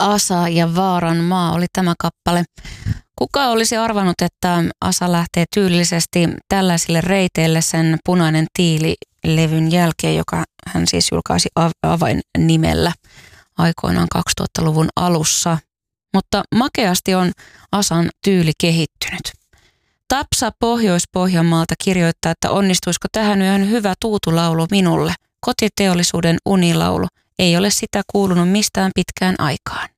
Asa ja Vaaran maa oli tämä kappale. Kuka olisi arvannut, että Asa lähtee tyylisesti tällaisille reiteille sen Punainen tiili-levyn jälkeen, joka hän siis julkaisi avainnimellä aikoinaan 2000-luvun alussa. Mutta makeasti on Asan tyyli kehittynyt. Tapsa Pohjois-Pohjanmaalta kirjoittaa, että onnistuisiko tähän yhden hyvä tuutulaulu minulle. Kotiteollisuuden unilaulu. Ei ole sitä kuulunut mistään pitkään aikaan.